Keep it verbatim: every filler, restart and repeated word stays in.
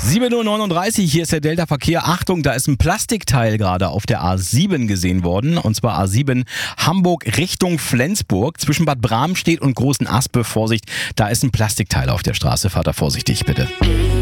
sieben Uhr neununddreißig, hier ist der Delta-Verkehr. Achtung, da ist ein Plastikteil gerade auf der A sieben gesehen worden. Und zwar A sieben Hamburg Richtung Flensburg. Zwischen Bad Bramstedt und Großen Aspe, Vorsicht, da ist ein Plastikteil auf der Straße. Fahrt da vorsichtig, bitte.